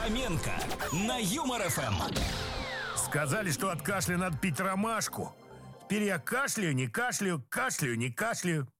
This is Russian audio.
Фоменко на Юмор ФМ. Сказали, что от кашля надо пить ромашку. Теперь я кашляю, не кашляю, кашляю, не кашляю.